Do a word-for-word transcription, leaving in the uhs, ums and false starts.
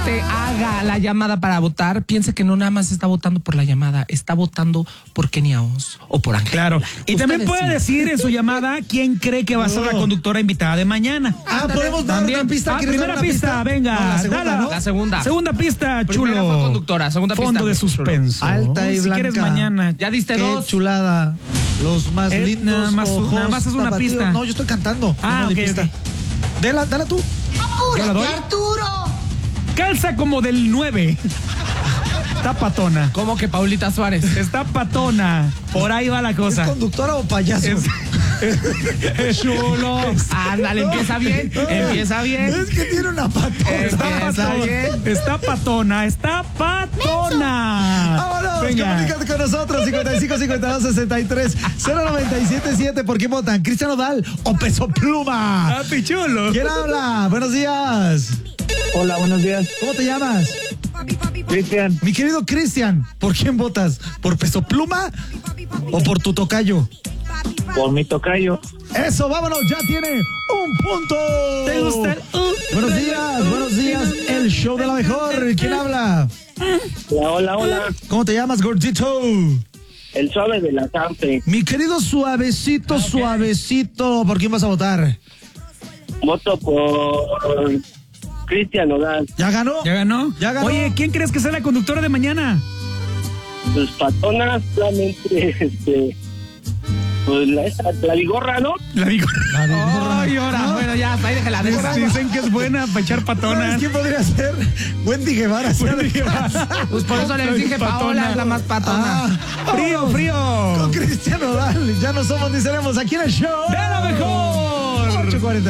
usted haga la llamada para votar, piense que no nada más está votando por la llamada, está votando por Kenia Os o por Ángel. Claro. Y Usted también puede decide. decir en su llamada quién cree que va a ser la conductora invitada de mañana. Ah, podemos dar También. una pista. Ah, ¿Quieres primera dar una pista, venga. No, la segunda, dala. ¿no? La segunda. Segunda pista, chulo. Primera fue conductora, segunda pista. Fondo de suspenso. Alta y Si blanca. quieres mañana. Ya diste Qué dos. chulada. Los más Eh, lindos. nada más- ojos nada más es una tapatíos. pista. No, yo estoy cantando. Ah, no, de ok, pista. ok. Dela, dala tú. ¿Ya la doy? Calza como del nueve. Está patona. ¿Cómo que Paulita Suárez? Está patona. Por ahí va la ¿Es cosa. conductora o payaso? Es chulo. Ándale, empieza bien, empieza bien. Es que tiene una patona. Está Empieza patona. bien. Está patona. Está patona. Vámonos, Venga. comunícate con nosotros, cincuenta y cinco, cincuenta y dos, sesenta y tres, cero noventa y siete siete. ¿Por quién votan? ¿Cristian Nodal o Peso Pluma? Ah, pichulo. ¿Quién habla? Buenos días. Hola, buenos días. ¿Cómo te llamas? Cristian, Mi querido Cristian, ¿por quién votas? ¿Por Peso Pluma o por tu tocayo? por mi tocayo. Eso, vámonos, ya tiene un punto. ¿Te gusta el, uh, Buenos días, buenos días, el show de la mejor. ¿Quién habla? Hola, hola, hola. ¿Cómo te llamas, gordito? El suave de la Zampe. Mi querido suavecito, suavecito, ¿por quién vas a votar? Voto por Cristian Nodal. ¿Ya ganó? ¿Ya ganó? ¿Ya ganó? Oye, ¿quién crees que sea la conductora de mañana? Sus patonas, solamente, este, pues la, esa, la vigorra, ¿no? La digo. La vigorra. Ay, ahora, ¿No? bueno, ya, hasta ahí déjela, déjela. Dicen que es buena para echar ¿Sabes patonas. quién podría ser? Wendy Guevara. Wendy Guevara. Pues por eso les dije, Patona. Paola es la más patona. Ah, Frío, con frío. Cristian Nodal. Ya no somos ni seremos aquí en el show. ¡De la mejor! ocho cuarenta